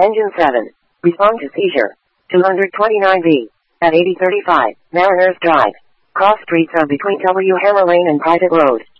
Engine 7. Respond to seizure. 229B. At 8035, Mariners Drive. Cross streets are between W. Hammer Lane and Private Road.